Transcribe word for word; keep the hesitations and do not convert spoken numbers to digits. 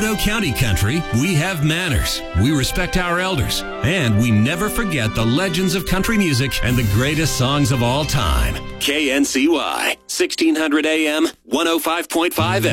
Odo County country, we have manners, we respect our elders, and we never forget the legends of country music and the greatest songs of all time. K N C Y, sixteen hundred A M, one oh five point five